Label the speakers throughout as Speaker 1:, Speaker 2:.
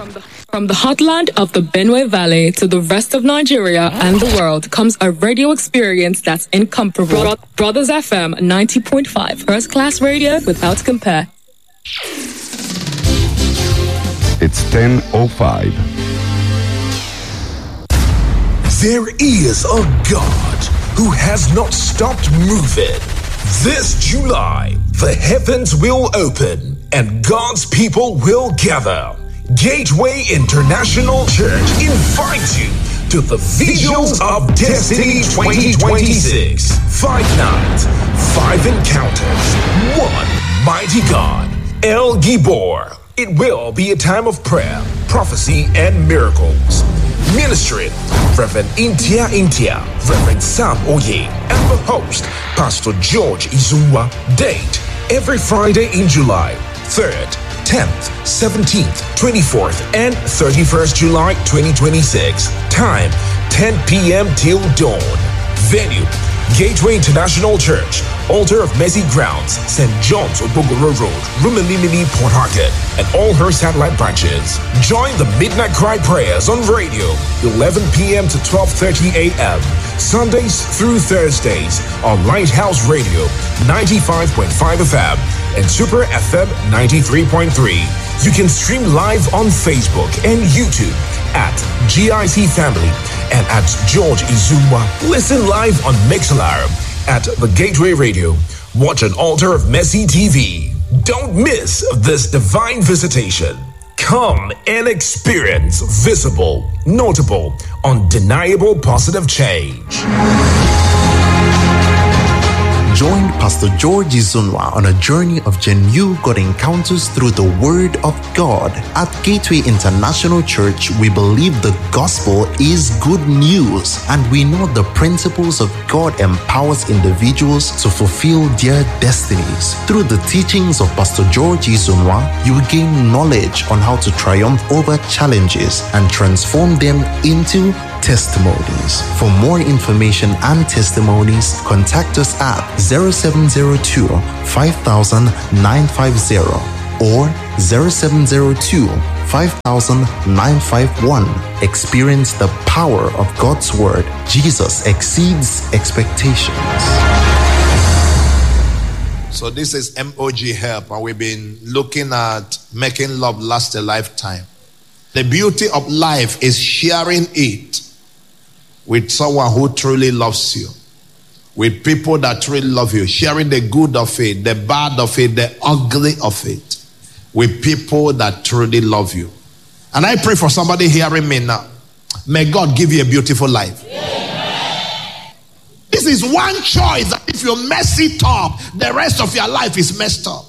Speaker 1: From the heartland of the Benue Valley to the rest of Nigeria and the world comes a radio experience that's incomparable. Brothers FM 90.5, first class radio without compare.
Speaker 2: It's 10:05.
Speaker 3: There is a God who has not stopped moving. This July, the heavens will open and God's people will gather. Gateway International Church invites you to the Vigils of Destiny 2026. 5 nights, 5 encounters, 1 mighty God, El Gibor. It will be a time of prayer, prophecy, and miracles. Ministry, Reverend Intia, Reverend Sam Oye, and the host, Pastor George Izunwa. Date, every Friday in July, 3rd, 10th, 17th, 24th, and 31st July 2026. Time, 10 p.m. till dawn. Venue, Gateway International Church, Altar of Mercy Grounds, St. John's Obogoro Road, Rumilili, Port Harcourt, and all her satellite branches. Join the Midnight Cry prayers on radio, 11 p.m. to 12:30 a.m. Sundays through Thursdays on Lighthouse Radio, 95.5 FM and Super FM 93.3. You can stream live on Facebook and YouTube at GIC Family and at George Izumwa. Listen live on Mixlr at The Gateway Radio. Watch an Altar of Mercy TV. Don't miss this divine visitation. Come and experience visible, notable, undeniable positive change.
Speaker 4: Join Pastor George Izunwa on a journey of genuine God encounters through the Word of God. At Gateway International Church, we believe the gospel is good news, and we know the principles of God empowers individuals to fulfill their destinies. Through the teachings of Pastor George Izunwa, you will gain knowledge on how to triumph over challenges and transform them into testimonies. For more information and testimonies, contact us at 0702 5000 950 or 0702 5000 951. Experience the power of God's Word. Jesus exceeds expectations.
Speaker 5: So this is MOG Help, and we've been looking at making love last a lifetime. The beauty of life is sharing it with someone who truly loves you, with people that truly love you, sharing the good of it, the bad of it, the ugly of it, with people that truly love you. And I pray for somebody hearing me now. May God give you a beautiful life. Yeah. This is one choice that if you mess it up, the rest of your life is messed up.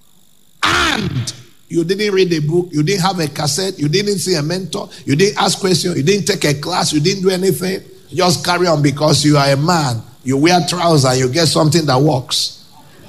Speaker 5: And you didn't read a book, you didn't have a cassette, you didn't see a mentor, you didn't ask questions, you didn't take a class, you didn't do anything. Just carry on because you are a man. You wear trousers and you get something that works.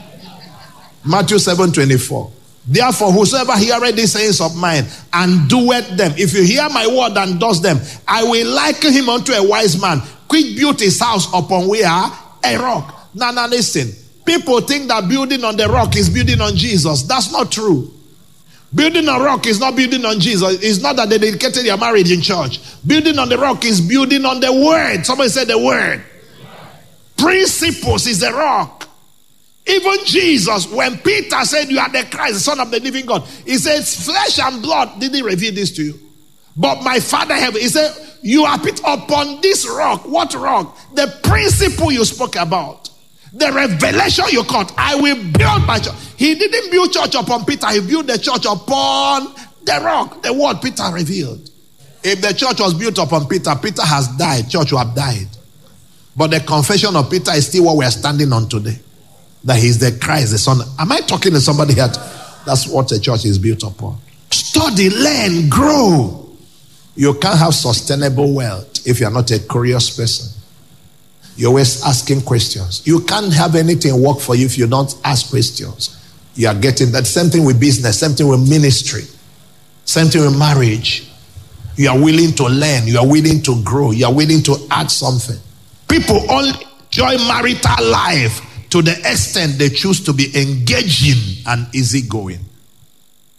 Speaker 5: Matthew 7:24. Therefore, whosoever heareth these sayings of mine and doeth them, if you hear my word and does them, I will liken him unto a wise man, which built his house upon where? A rock. Now listen. People think that building on the rock is building on Jesus. That's not true. Building on rock is not building on Jesus. It's not that they dedicated their marriage in church. Building on the rock is building on the word. Somebody said the word. Principles is the rock. Even Jesus, when Peter said, you are the Christ, the Son of the living God, he says, flesh and blood didn't reveal this to you, but my Father heaven. He said, you are put upon this rock. What rock? The principle you spoke about. The revelation you caught. I will build my church. He didn't build church upon Peter. He built the church upon the rock. The word Peter revealed. If the church was built upon Peter, Peter has died. Church would have died. But the confession of Peter is still what we are standing on today. That he is the Christ, the Son. Am I talking to somebody here? That's what the church is built upon. Study, learn, grow. You can't have sustainable wealth if you are not a curious person. You're always asking questions. You can't have anything work for you if you don't ask questions. You are getting that. Same thing with business, same thing with ministry, same thing with marriage. You are willing to learn. You are willing to grow. You are willing to add something. People only enjoy marital life to the extent they choose to be engaging and easygoing.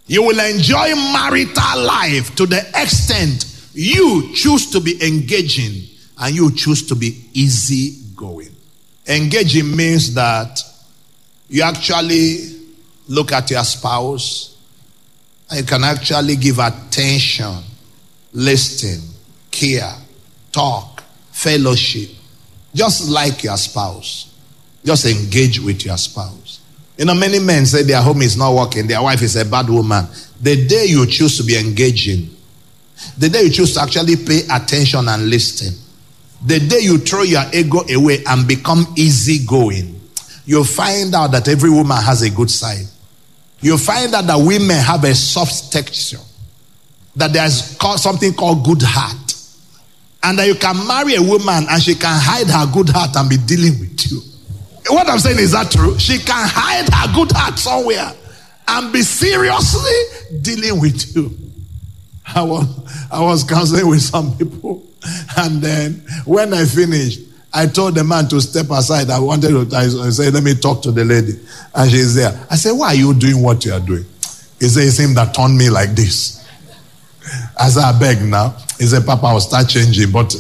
Speaker 5: You will enjoy marital life to the extent you choose to be engaging and you choose to be easygoing. Engaging means that you actually look at your spouse and you can actually give attention, listen, care, talk, fellowship. Just like your spouse. Just engage with your spouse. You know, many men say their home is not working, their wife is a bad woman. The day you choose to be engaging, the day you choose to actually pay attention and listen, the day you throw your ego away and become easygoing, you'll find out that every woman has a good side. You'll find out that women have a soft texture, that there's something called good heart, and that you can marry a woman and she can hide her good heart and be dealing with you. What I'm saying, is that true? She can hide her good heart somewhere and be seriously dealing with you. I was counseling with some people, and then when I finished, I told the man to step aside. I wanted to say, let me talk to the lady. And she's there. I said, why are you doing what you are doing? He said, it's him that turned me like this. I said, I beg now. He said, Papa, I'll start changing. But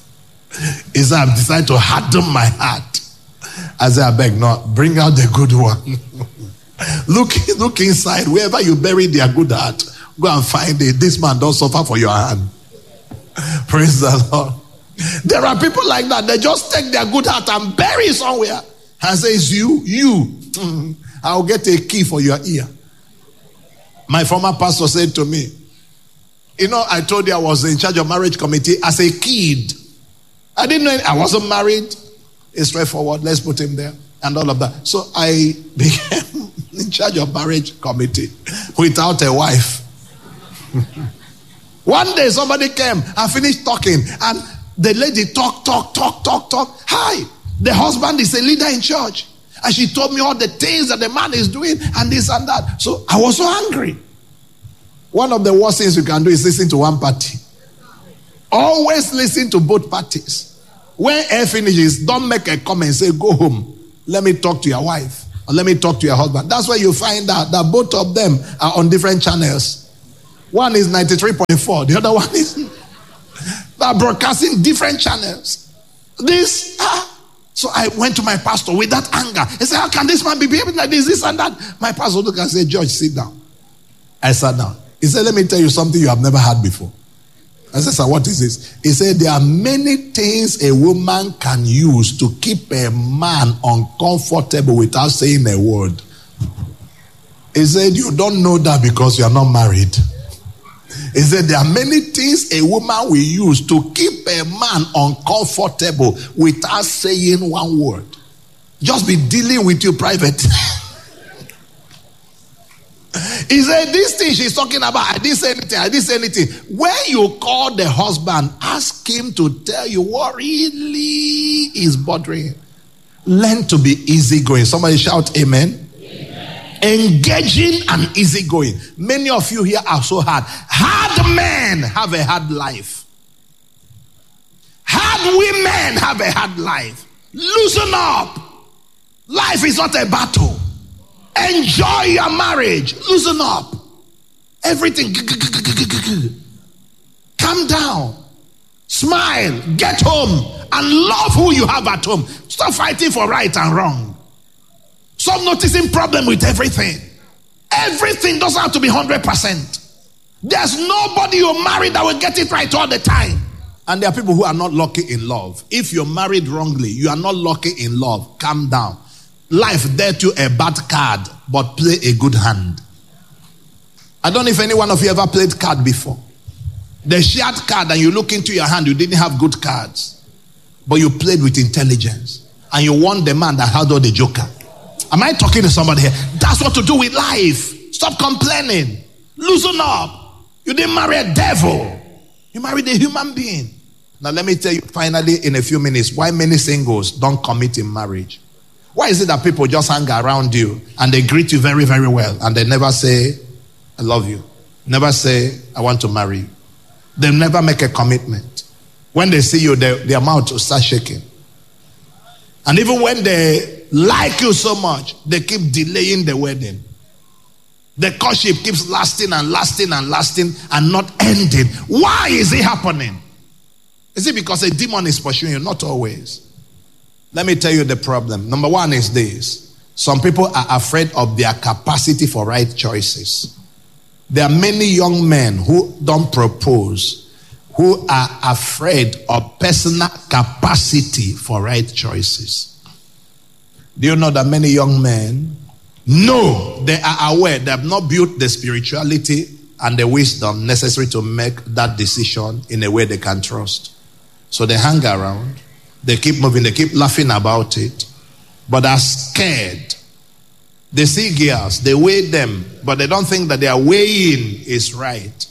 Speaker 5: he said, I've decided to harden my heart. I said, I beg no, bring out the good one. Look inside. Wherever you bury their good heart, go and find it. This man don't suffer for your hand. Praise the Lord. There are people like that. They just take their good heart and bury it somewhere and says, you, I'll get a key for your ear. My former pastor said to me, you know, I told you I was in charge of marriage committee as a kid. I didn't know I wasn't married. It's straightforward. Let's put him there and all of that. So I became in charge of marriage committee without a wife. One day somebody came and finished talking, and the lady talk. Hi, the husband is a leader in church, and she told me all the things that the man is doing and this and that. So I was so angry. One of the worst things you can do is listen to one party. Always listen to both parties. When air finishes, don't make a comment, say go home, let me talk to your wife, or let me talk to your husband. That's where you find out that both of them are on different channels. One is 93.4, the other one is they are broadcasting different channels. So I went to my pastor with that anger. He said, how can this man be behaving like this and that? My pastor looked and said, George, sit down. I sat down. He said, let me tell you something you have never had before. I said, sir, what is this? He said, there are many things a woman can use to keep a man uncomfortable without saying a word. He said, you don't know that because you are not married. He said, there are many things a woman will use to keep a man uncomfortable without saying one word. Just be dealing with you privately. He said, this thing she's talking about, I didn't say anything. When you call the husband, ask him to tell you what really is bothering him. Learn to be easygoing. Somebody shout amen. Engaging and easygoing. Many of you here are so hard. Hard men have a hard life. Hard women have a hard life. Loosen up. Life is not a battle. Enjoy your marriage. Loosen up. Everything. Calm down. Smile. Get home. And love who you have at home. Stop fighting for right and wrong. Stop noticing problem with everything. Everything doesn't have to be 100%. There's nobody you marry that will get it right all the time. And there are people who are not lucky in love. If you're married wrongly, you are not lucky in love. Calm down. Life dealt you a bad card, but play a good hand. I don't know if any one of you ever played card before. The shared card and you look into your hand, you didn't have good cards. But you played with intelligence. And you won the man that had all the joker. Am I talking to somebody here? That's what to do with life. Stop complaining. Loosen up. You didn't marry a devil. You married a human being. Now let me tell you finally in a few minutes why many singles don't commit in marriage. Why is it that people just hang around you and they greet you very, very well and they never say, I love you. Never say, I want to marry you. They never make a commitment. When they see you, their mouth will start shaking. And even when they like you so much, they keep delaying the wedding. The courtship keeps lasting and lasting and lasting and not ending. Why is it happening? Is it because a demon is pursuing you? Not always. Let me tell you the problem. Number one is this. Some people are afraid of their capacity for right choices. There are many young men who don't propose, who are afraid of personal capacity for right choices. Do you know that many young men know, they are aware they have not built the spirituality and the wisdom necessary to make that decision in a way they can trust? So they hang around, they keep moving, they keep laughing about it, but are scared. They see girls, they weigh them, but they don't think that their weighing is right.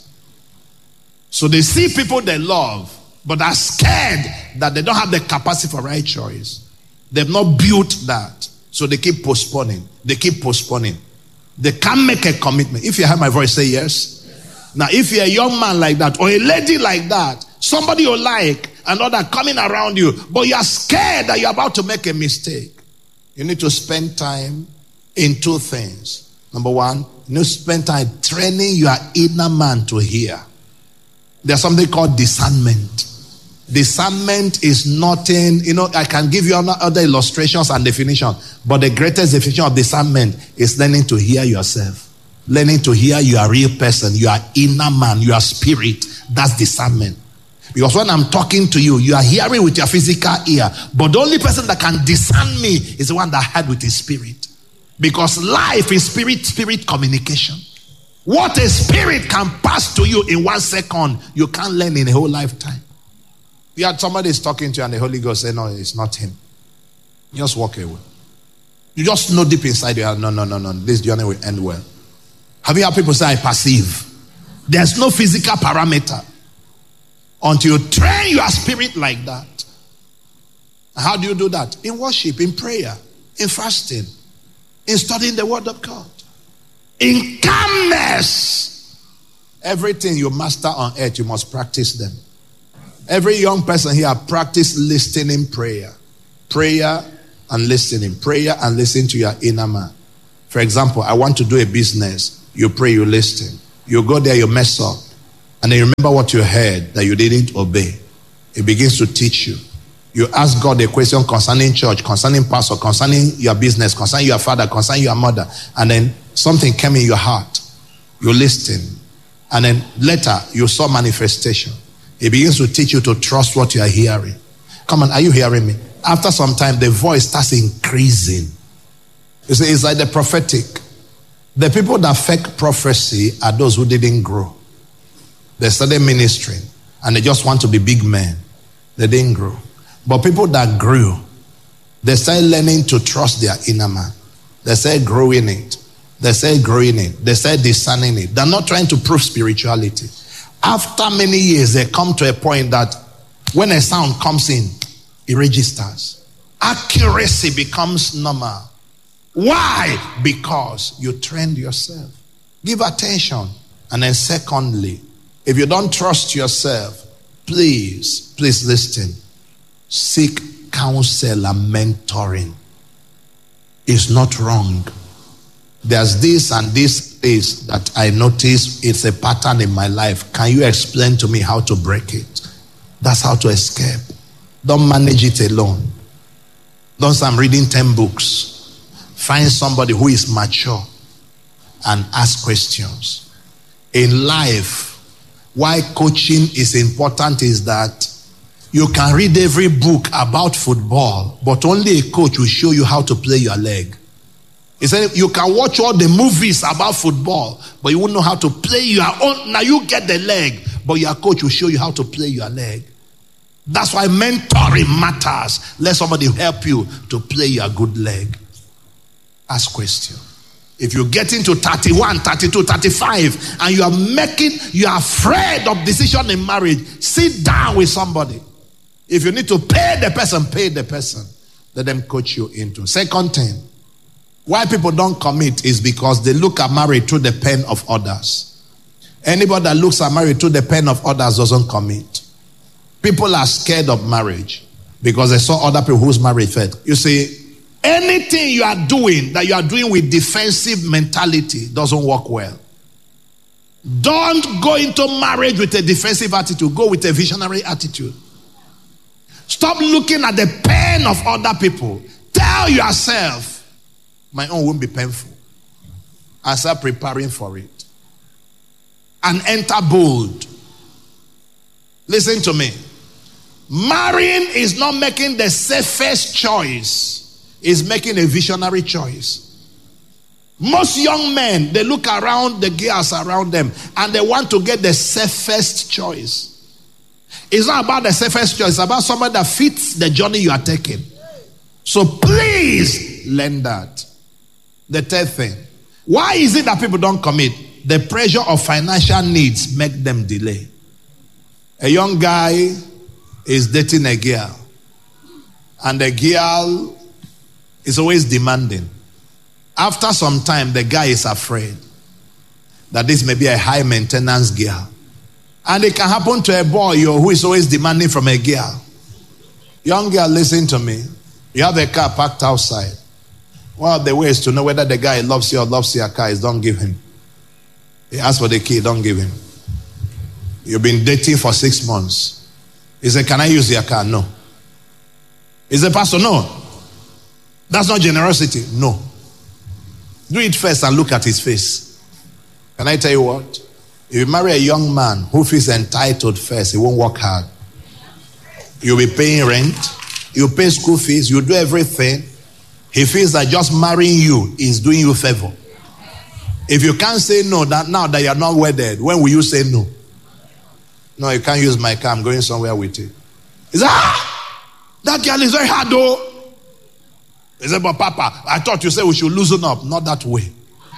Speaker 5: So they see people they love, but are scared that they don't have the capacity for right choice. They've not built that. So they keep postponing. They keep postponing. They can't make a commitment. If you hear my voice, say yes. Now, if you're a young man like that, or a lady like that, somebody you like, another coming around you, but you're scared that you're about to make a mistake, you need to spend time in two things. Number one, you need to spend time training your inner man to hear. There's something called discernment. Discernment is nothing, I can give you other illustrations and definitions, but the greatest definition of discernment is learning to hear yourself. Learning to hear your real person, your inner man, your spirit. That's discernment. Because when I'm talking to you, you are hearing with your physical ear, but the only person that can discern me is the one that heard with his spirit. Because life is spirit communication. What a spirit can pass to you in 1 second, you can't learn in a whole lifetime. You had somebody is talking to you and the Holy Ghost say, no, it's not him. You just walk away. You just know deep inside you, no, this journey will end well. Have you had people say, I perceive? There's no physical parameter until you train your spirit like that. How do you do that? In worship, in prayer, in fasting, in studying the word of God, in calmness. Everything you master on earth, you must practice them. Every young person here practice listening prayer. Prayer and listening. Prayer and listening to your inner man. For example, I want to do a business. You pray, you listen. You go there, you mess up. And then you remember what you heard that you didn't obey. It begins to teach you. You ask God a question concerning church, concerning pastor, concerning your business, concerning your father, concerning your mother. And then something came in your heart. You listen. And then later, you saw manifestation. It begins to teach you to trust what you are hearing. Come on, are you hearing me? After some time, the voice starts increasing. You see, it's like the prophetic. The people that fake prophecy are those who didn't grow. They started ministering and they just want to be big men. They didn't grow. But people that grew, they started learning to trust their inner man. They started growing it. They started growing it. They started discerning it. They're not trying to prove spirituality. After many years, they come to a point that when a sound comes in, it registers. Accuracy becomes normal. Why? Because you trained yourself. Give attention. And then secondly, if you don't trust yourself, please listen. Seek counsel and mentoring. It's not wrong. There's this and this is that I notice it's a pattern in my life. Can you explain to me how to break it? That's how to escape. Don't manage it alone. Don't say I'm reading 10 books. Find somebody who is mature and ask questions. In life, why coaching is important is that you can read every book about football, but only a coach will show you how to play your leg. He said you can watch all the movies about football, but you won't know how to play your own. Now you get the leg, but your coach will show you how to play your leg. That's why mentoring matters. Let somebody help you to play your good leg. Ask questions. If you get into 31, 32, 35, and you are afraid of decision in marriage, sit down with somebody. If you need to pay the person, pay the person. Let them coach you into. Second thing, why people don't commit is because they look at marriage through the pen of others. Anybody that looks at marriage through the pen of others doesn't commit. People are scared of marriage because they saw other people whose marriage failed. You see, Anything you are doing that you are doing with defensive mentality doesn't work well. Don't go into marriage with a defensive attitude. Go with a visionary attitude. Stop looking at the pain of other people. Tell yourself, my own won't be painful. I start preparing for it. And enter bold. Listen to me. Marrying is not making the safest choice. It's making a visionary choice. Most young men, they look around the girls around them and they want to get the safest choice. It's not about the safest choice. It's about somebody that fits the journey you are taking. So please learn that. The third thing. Why is it that people don't commit? The pressure of financial needs make them delay. A young guy is dating a girl. And the girl is always demanding. After some time, the guy is afraid that this may be a high maintenance girl. And it can happen to a boy who is always demanding from a girl. Young girl, listen to me. You have a car parked outside. One of the ways to know whether the guy loves you or loves your car is don't give him. He asks for the key, don't give him. You've been dating for 6 months. He said, can I use your car? No. He said, Pastor, no. That's not generosity. No. Do it first and look at his face. Can I tell you what? If you marry a young man who feels entitled first, he won't work hard. You'll be paying rent. You pay school fees. You do everything. He feels that just marrying you is doing you a favor. If you can't say no, that now that you're not wedded, when will you say no? No, you can't use my car. I'm going somewhere with you. He said, that girl is very hard though. He said, but Papa, I thought you said we should loosen up. Not that way.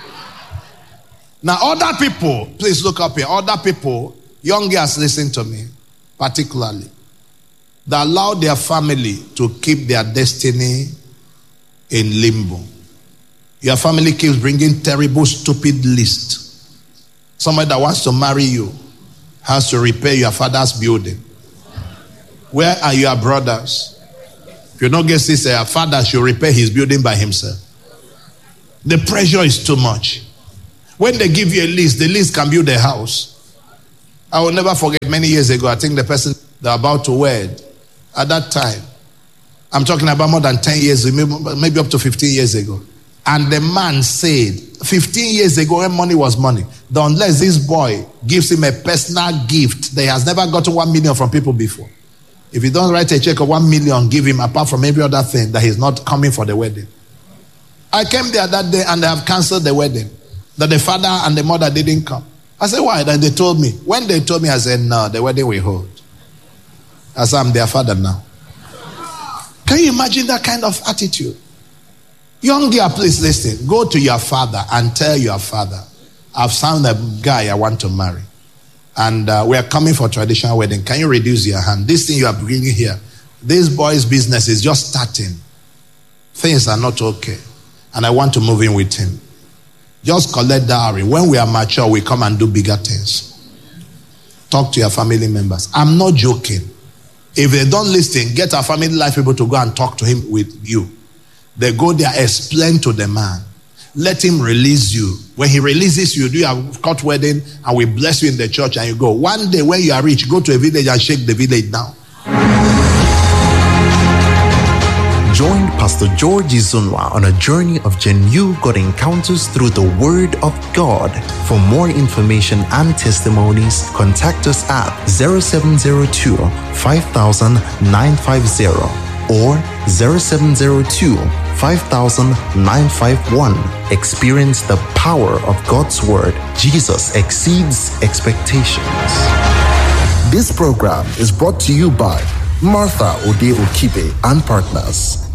Speaker 5: Now, other people, please look up here. Other people, young girls, listen to me, particularly, that allow their family to keep their destiny in limbo. Your family keeps bringing terrible, stupid lists. Somebody that wants to marry you has to repair your father's building. Where are your brothers? If you don't get this, your father should repair his building by himself. The pressure is too much. When they give you a list, the list can build a house. I will never forget many years ago, I think the person they're about to wed, at that time, I'm talking about more than 10 years, maybe up to 15 years ago. And the man said, 15 years ago when money was money, that unless this boy gives him a personal gift, that he has never gotten 1 million from people before. If he don't write a check of 1 million, give him apart from every other thing, that he's not coming for the wedding. I came there that day and they have cancelled the wedding. That the father and the mother didn't come. I said, why? Then they told me. When they told me, I said, no, the wedding we hold. I said, I'm their father now. Can you imagine that kind of attitude? Young girl, please listen. Go to your father and tell your father, I've found a guy I want to marry. And we are coming for traditional wedding. Can you reduce your hand? This thing you are bringing here, this boy's business is just starting. Things are not okay. And I want to move in with him. Just collect dowry. When we are mature, we come and do bigger things. Talk to your family members. I'm not joking. If they don't listen, get our family life people to go and talk to him with you. They go there, explain to the man. Let him release you. When he releases you, do your court wedding and we bless you in the church and you go. One day when you are rich, go to a village and shake the village down.
Speaker 4: Join Pastor George Izunwa on a journey of genuine God encounters through the Word of God. For more information and testimonies, contact us at 0702 5000 950 or 0702 5000 951. Experience the power of God's Word. Jesus exceeds expectations. This program is brought to you by Martha Ode Okibe and Partners.